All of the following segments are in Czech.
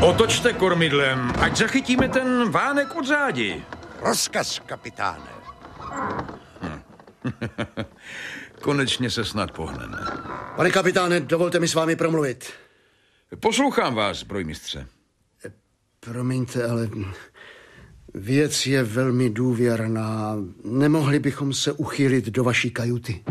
Otočte kormidlem, ať zachytíme ten vánek od zádi. Rozkaz, kapitáne. Konečně se snad pohneme. Pane kapitáne, dovolte mi s vámi promluvit. Poslouchám vás, zbrojmistře. Promiňte, ale věc je velmi důvěrná. Nemohli bychom se uchýlit do vaší kajuty?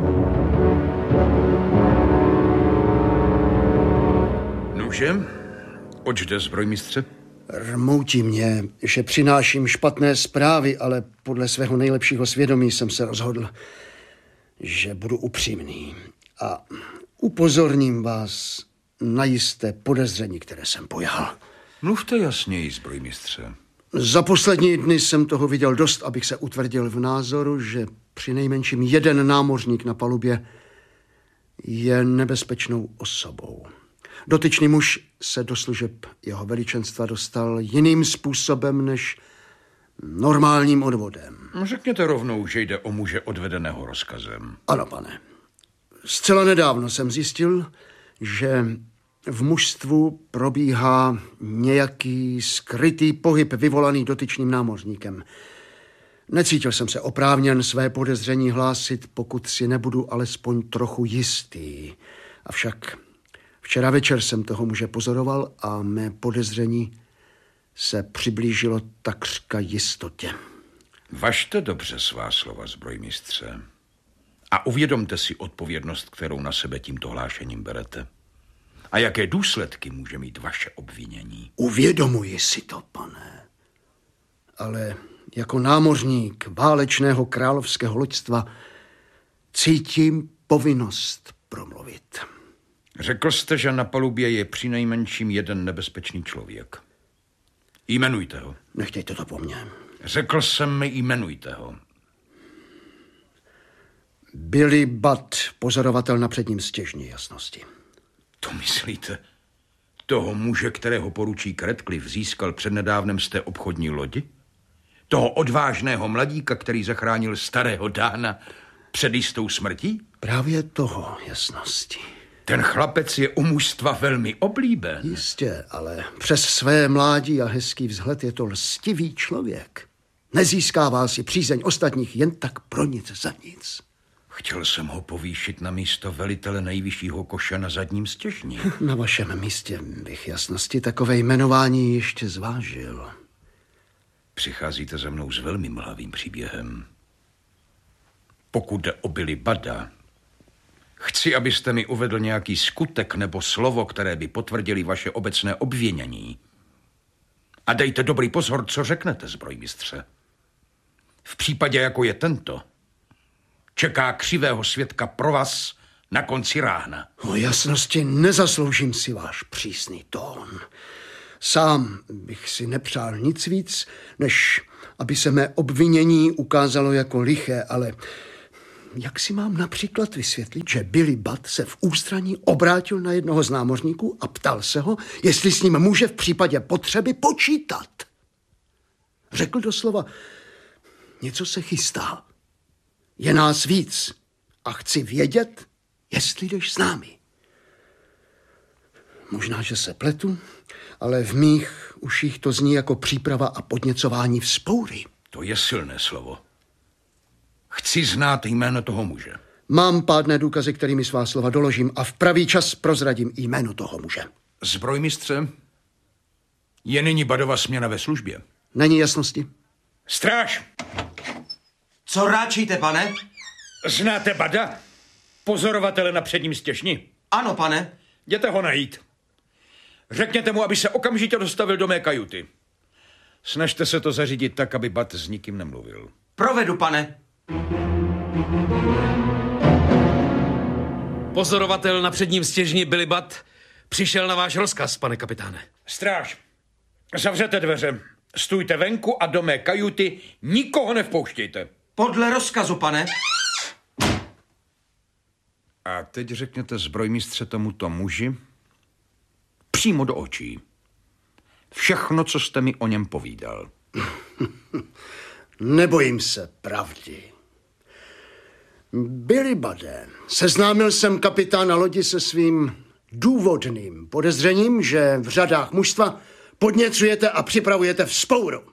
Nuže, oč jde, zbrojmistře? Rmoutí mě, že přináším špatné zprávy, ale podle svého nejlepšího svědomí jsem se rozhodl, že budu upřímný a upozorním vás na jisté podezření, které jsem pojal. Mluvte jasněji, zbrojmistře. Za poslední dny jsem toho viděl dost, abych se utvrdil v názoru, že přinejmenším jeden námořník na palubě je nebezpečnou osobou. Dotyčný muž se do služeb jeho veličenstva dostal jiným způsobem než normálním odvodem. Řekněte rovnou, že jde o muže odvedeného rozkazem. Ano, pane. Zcela nedávno jsem zjistil, že v mužstvu probíhá nějaký skrytý pohyb vyvolaný dotyčným námořníkem. Necítil jsem se oprávněn své podezření hlásit, pokud si nebudu alespoň trochu jistý. Avšak včera večer jsem toho muže pozoroval a mé podezření se přiblížilo takřka jistotě. Važte dobře svá slova, zbrojmistře. A uvědomte si odpovědnost, kterou na sebe tímto hlášením berete. A jaké důsledky může mít vaše obvinění? Uvědomuji si to, pane. Ale jako námořník válečného královského loďstva cítím povinnost promluvit. Řekl jste, že na palubě je přinejmenším jeden nebezpečný člověk. Jmenujte ho. Nechtějte to po mně. Řekl jsem mi, jmenujte ho. Billy Budd, pozorovatel na předním stěžni jasnosti. To myslíte? Toho muže, kterého poručík Radcliffe získal přednedávnem z té obchodní lodi? Toho odvážného mladíka, který zachránil starého Dána před jistou smrtí? Právě toho jasnosti. Ten chlapec je u mužstva velmi oblíben. Jistě, ale přes své mládí a hezký vzhled je to lstivý člověk. Nezískává si přízeň ostatních jen tak pro nic za nic. Chtěl jsem ho povýšit na místo velitele nejvyššího koše na zadním stěžni. Na vašem místě bych jasnosti takové jmenování ještě zvážil. Přicházíte za mnou s velmi mlhavým příběhem. Pokud jde o Billy Budda, chci, abyste mi uvedl nějaký skutek nebo slovo, které by potvrdili vaše obecné obvinění. A dejte dobrý pozor, co řeknete, zbrojmistře. V případě, jako je tento, čeká křivého svědka pro vás na konci rána. O jasnosti nezasloužím si váš přísný tón. Sám bych si nepřál nic víc, než aby se mé obvinění ukázalo jako liché, ale jak si mám například vysvětlit, že Billy Budd se v ústraní obrátil na jednoho z námořníků a ptal se ho, jestli s ním může v případě potřeby počítat. Řekl doslova, něco se chystá. Je nás víc a chci vědět, jestli jdeš s námi. Možná, že se pletu, ale v mých uších to zní jako příprava a podněcování vzpoury. To je silné slovo. Chci znát jméno toho muže. Mám pádné důkazy, kterými svá slova doložím a v pravý čas prozradím jméno toho muže. Zbrojmistře, je nyní Buddova směna ve službě? Není jasnosti? Stráž! Co ráčíte, pane? Znáte Budda? Pozorovatele na předním stěžni? Ano, pane. Jděte ho najít. Řekněte mu, aby se okamžitě dostavil do mé kajuty. Snažte se to zařídit tak, aby Budd s nikým nemluvil. Provedu, pane. Pozorovatel na předním stěžni Billy Budd přišel na váš rozkaz, pane kapitáne. Stráž, zavřete dveře, stůjte venku a do mé kajuty nikoho nevpouštějte. Podle rozkazu, pane. A teď řekněte, zbrojmistře, tomuto muži přímo do očí všechno, co jste mi o něm povídal. Nebojím se pravdy. Billy Budde, seznámil jsem kapitána lodi se svým důvodným podezřením, že v řadách mužstva podněcujete a připravujete vzpouru.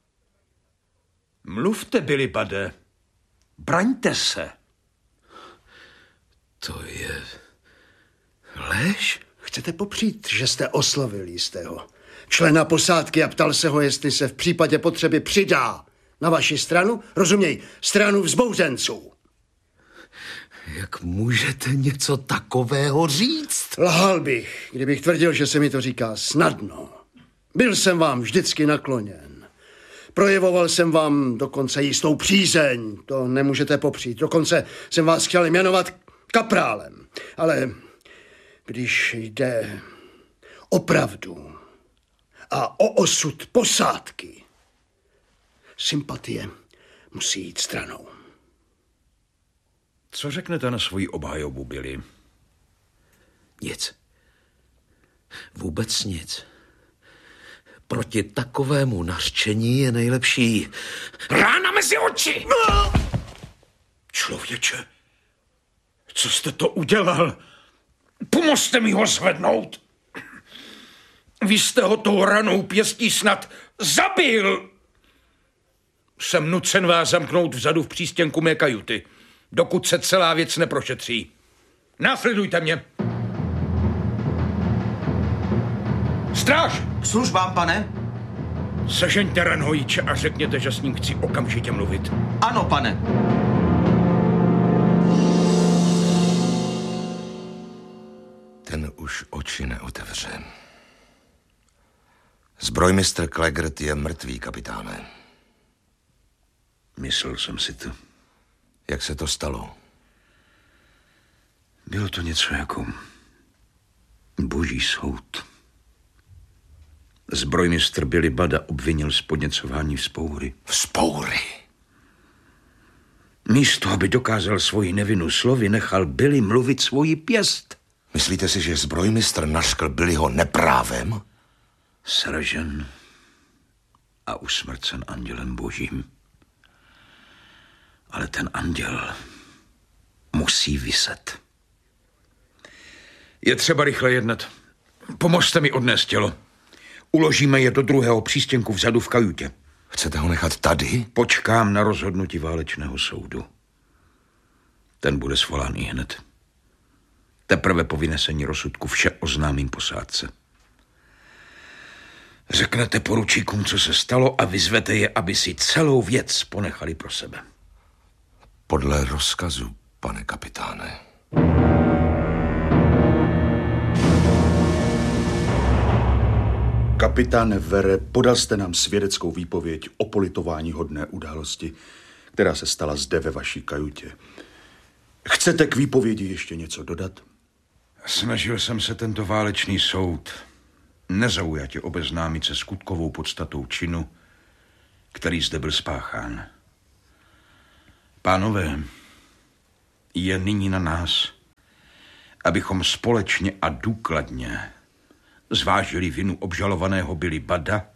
Mluvte, Bilibade. Braňte se. To je lež? Chcete popřít, že jste oslovil jistého člena posádky a ptal se ho, jestli se v případě potřeby přidá na vaši stranu, rozuměj, stranu vzbouřenců. Jak můžete něco takového říct? Lhal bych, kdybych tvrdil, že se mi to říká snadno. Byl jsem vám vždycky nakloněn. Projevoval jsem vám dokonce jistou přízeň, to nemůžete popřít. Dokonce jsem vás chtěl jmenovat kaprálem. Ale když jde o pravdu a o osud posádky, sympatie musí jít stranou. Co řeknete na svoji obhajobu, Billy? Nic. Vůbec nic. Proti takovému nařčení je nejlepší rána mezi oči. Člověče, co jste to udělal? Pomozte mi ho zvednout. Vy jste ho tou ranou pěstí snad zabil. Jsem nucen vás zamknout vzadu v přístěnku mé kajuty, dokud se celá věc neprošetří. Následujte mě. Stráž! K službám, pane. Sežeňte ranhojíče a řekněte, že s ním chci okamžitě mluvit. Ano, pane. Ten už oči neotevře. Zbrojmistr Claggart je mrtvý, kapitáne. Myslel jsem si to. Jak se to stalo? Bylo to něco jako boží soud. Zbrojmistr Bilibada obvinil z podněcování vzpoury. Vzpoury? Místo, aby dokázal svoji nevinu slovy, nechal Billy mluvit svoji pěst. Myslíte si, že zbrojmistr naškl Billyho neprávem? Sražen a usmrcen andělem božím. Ale ten anděl musí viset. Je třeba rychle jednat. Pomozte mi odnést tělo. Uložíme je do druhého přístěnku vzadu v kajutě. Chcete ho nechat tady? Počkám na rozhodnutí válečného soudu. Ten bude svolán ihned. Teprve po vynesení rozsudku vše oznámím posádce. Řeknete poručíkům, co se stalo, a vyzvete je, aby si celou věc ponechali pro sebe. Podle rozkazu, pane kapitáne. Kapitáne Vere, podal jste nám svědeckou výpověď o politování hodné události, která se stala zde ve vaší kajutě. Chcete k výpovědi ještě něco dodat? Snažil jsem se tento válečný soud nezaujatě obeznámit se skutkovou podstatou činu, který zde byl spáchán. Pánové, je nyní na nás, abychom společně a důkladně zvážili vinu obžalovaného Bilibada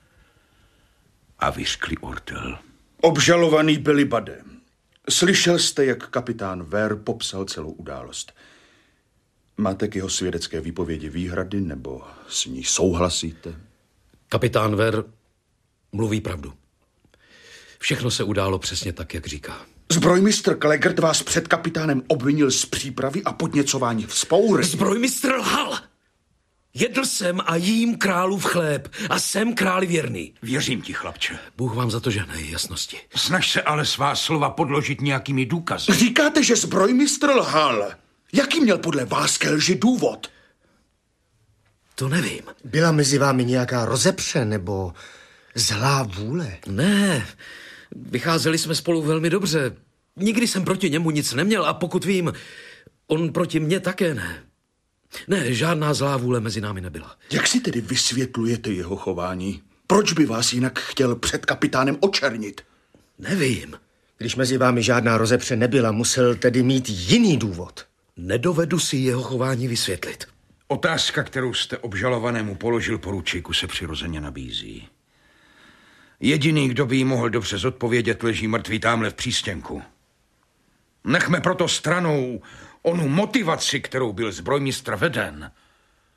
a vyřkli ortel. Obžalovaný Bilibade, slyšel jste, jak kapitán Ver popsal celou událost. Máte k jeho svědecké výpovědi výhrady, nebo s ní souhlasíte? Kapitán Ver mluví pravdu. Všechno se událo přesně tak, jak říká. Zbrojmistr Claggart vás před kapitánem obvinil z přípravy a podněcování vzpoury. Zbrojmistr lhal! Jedl jsem a jím králův chléb a jsem králi věrný. Věřím ti, chlapče. Bůh vám za to žehnej, jasnosti. Snaž se ale svá slova podložit nějakými důkazy. Říkáte, že zbrojmistr lhal. Jaký měl podle vás ke lži důvod? To nevím. Byla mezi vámi nějaká rozepře nebo zlá vůle? Ne, vycházeli jsme spolu velmi dobře. Nikdy jsem proti němu nic neměl a pokud vím, on proti mně také ne. Ne, žádná zlá vůle mezi námi nebyla. Jak si tedy vysvětlujete jeho chování? Proč by vás jinak chtěl před kapitánem očernit? Nevím. Když mezi vámi žádná rozepře nebyla, musel tedy mít jiný důvod. Nedovedu si jeho chování vysvětlit. Otázka, kterou jste obžalovanému položil, poručíku, se přirozeně nabízí. Jediný, kdo by jí mohl dobře zodpovědět, leží mrtvý támhle v přístěnku. Nechme proto stranou onu motivaci, kterou byl zbrojmistr veden,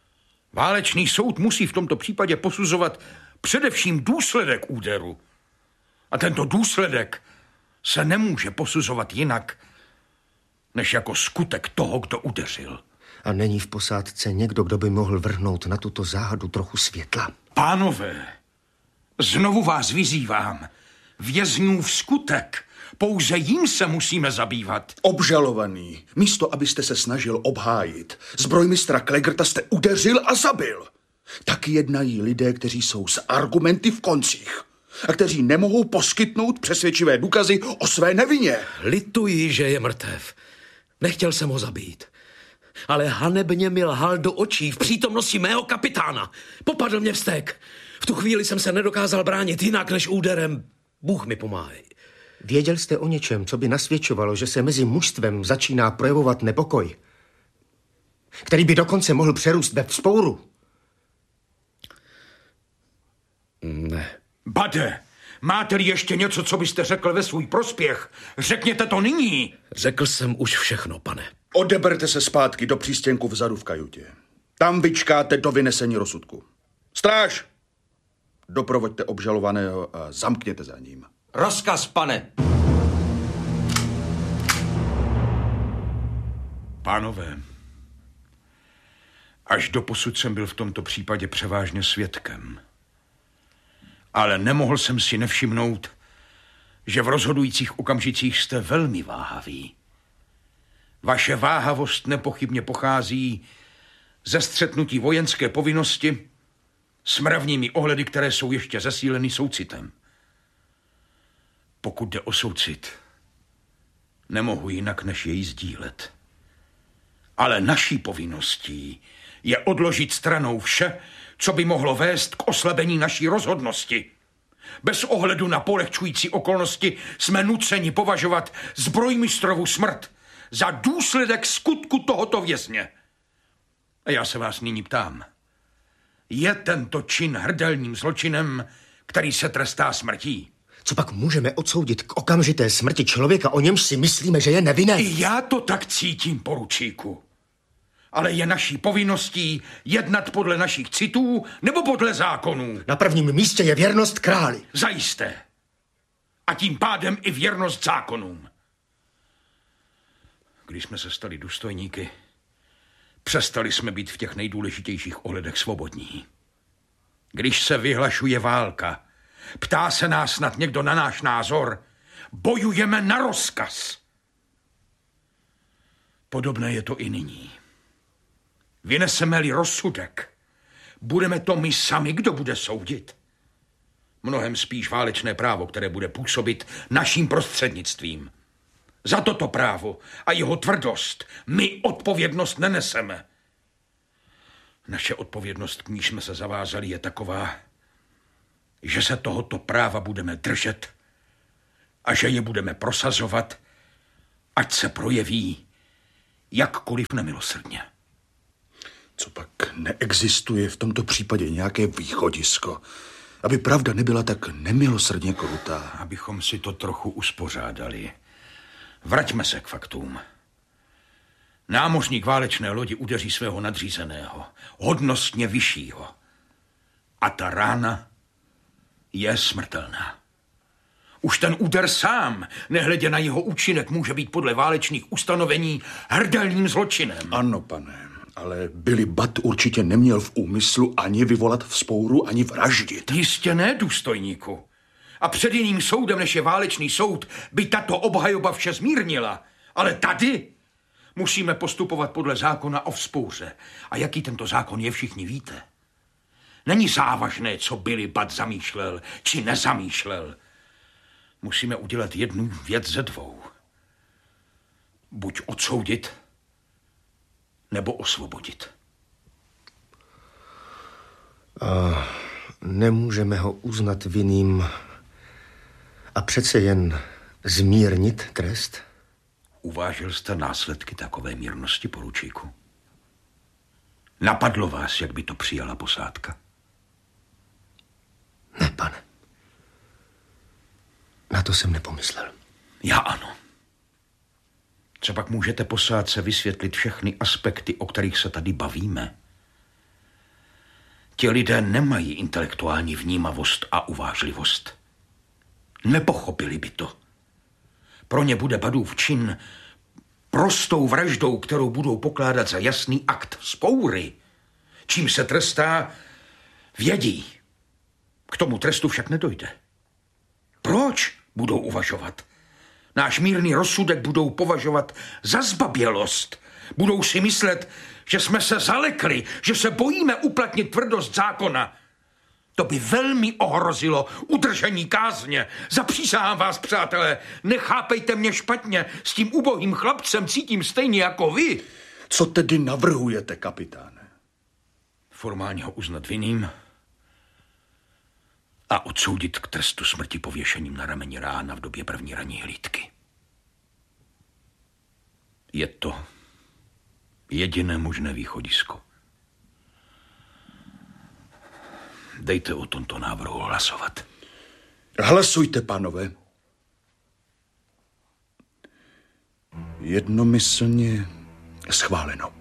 Válečný soud musí v tomto případě posuzovat především důsledek úderu. A tento důsledek se nemůže posuzovat jinak, než jako skutek toho, kdo udeřil. A není v posádce někdo, kdo by mohl vrhnout na tuto záhadu trochu světla? Pánové, znovu vás vyzývám. Vězňův skutek, pouze jím se musíme zabývat. Obžalovaný, místo abyste se snažil obhájit, zbrojmistra Klegerta jste udeřil a zabil. Tak jednají lidé, kteří jsou s argumenty v koncích a kteří nemohou poskytnout přesvědčivé důkazy o své nevině. Lituji, že je mrtev. Nechtěl jsem ho zabít. Ale hanebně mi lhal do očí v přítomnosti mého kapitána. Popadl mě vztek. V tu chvíli jsem se nedokázal bránit jinak než úderem. Bůh mi pomáhej. Věděl jste o něčem, co by nasvědčovalo, že se mezi mužstvem začíná projevovat nepokoj, který by dokonce mohl přerůst ve vzpouru? Ne. Bade, máte-li ještě něco, co byste řekl ve svůj prospěch? Řekněte to nyní. Řekl jsem už všechno, pane. Odeberte se zpátky do přístěnku vzadu v kajutě. Tam vyčkáte do vynesení rozsudku. Stráž! Doprovoďte obžalovaného a zamkněte za ním. Rozkaz, pane. Pánové, až doposud jsem byl v tomto případě převážně svědkem. Ale nemohl jsem si nevšimnout, že v rozhodujících okamžicích jste velmi váhaví. Vaše váhavost nepochybně pochází ze střetnutí vojenské povinnosti s mravními ohledy, které jsou ještě zesíleny soucitem. Pokud jde o soucit, nemohu jinak, než jej sdílet. Ale naší povinností je odložit stranou vše, co by mohlo vést k oslabení naší rozhodnosti. Bez ohledu na polehčující okolnosti jsme nuceni považovat zbrojmistrovu smrt za důsledek skutku tohoto vězně. A já se vás nyní ptám. Je tento čin hrdelním zločinem, který se trestá smrtí? Co pak můžeme odsoudit k okamžité smrti člověka, o němž si myslíme, že je nevinný? I já to tak cítím, poručíku. Ale je naší povinností jednat podle našich citů nebo podle zákonů. Na prvním místě je věrnost králi. Zajisté. A tím pádem i věrnost zákonům. Když jsme se stali důstojníky, přestali jsme být v těch nejdůležitějších ohledech svobodní. Když se vyhlašuje válka, ptá se nás snad někdo na náš názor, bojujeme na rozkaz. Podobné je to i nyní. Vyneseme-li rozsudek, budeme to my sami, kdo bude soudit. Mnohem spíš válečné právo, které bude působit naším prostřednictvím. Za toto právo a jeho tvrdost my odpovědnost neneseme. Naše odpovědnost, k níž jsme se zavázali, je taková, že se tohoto práva budeme držet a že je budeme prosazovat, ať se projeví jakkoliv nemilosrdně. Co pak neexistuje v tomto případě nějaké východisko, aby pravda nebyla tak nemilosrdně krutá? Abychom si to trochu uspořádali. Vraťme se k faktům. Námořník válečné lodi udeří svého nadřízeného, hodnostně vyššího. A ta rána je smrtelná. Už ten úder sám, nehledě na jeho účinek, může být podle válečných ustanovení hrdelním zločinem. Ano, pane, ale Billy Budd určitě neměl v úmyslu ani vyvolat vzpouru, ani vraždit. Jistě ne, důstojníku. A před jiným soudem, než je válečný soud, by tato obhajoba vše zmírnila. Ale tady musíme postupovat podle zákona o vzpouře. A jaký tento zákon je, všichni víte. Není závažné, co Billy Budd zamýšlel, či nezamýšlel. Musíme udělat jednu věc ze dvou. Buď odsoudit, nebo osvobodit. A nemůžeme ho uznat vinným a přece jen zmírnit trest? Uvážil jste následky takové mírnosti, poručíku? Napadlo vás, jak by to přijala posádka? Ne, pane. Na to jsem nepomyslel. Já ano. Co pak můžete posádce vysvětlit všechny aspekty, o kterých se tady bavíme? Ti lidé nemají intelektuální vnímavost a uvážlivost. Nepochopili by to. Pro ně bude Badův čin prostou vraždou, kterou budou pokládat za jasný akt vzpoury. Čím se trestá, vědí. K tomu trestu však nedojde. Proč budou uvažovat? Náš mírný rozsudek budou považovat za zbabělost. Budou si myslet, že jsme se zalekli, že se bojíme uplatnit tvrdost zákona. To by velmi ohrozilo udržení kázně. Zapřísahám vás, přátelé, nechápejte mě špatně. S tím ubohým chlapcem cítím stejně jako vy. Co tedy navrhujete, kapitáne? Formálně ho uznat vinným a odsoudit k trestu smrti pověšením na rameni rána v době první ranní hlídky. Je to jediné možné východisko. Dejte o tomto návrhu hlasovat. Hlasujte, pánové. Jednomyslně schváleno.